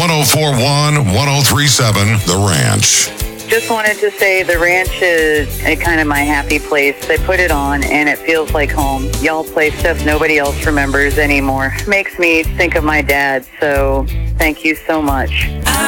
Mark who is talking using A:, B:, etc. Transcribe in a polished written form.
A: 1041 1037 The Ranch.
B: Just wanted to say the ranch is kind of my happy place. I put it on and it feels like home. Y'all play stuff nobody else remembers anymore. Makes me think of my dad, so thank you so much.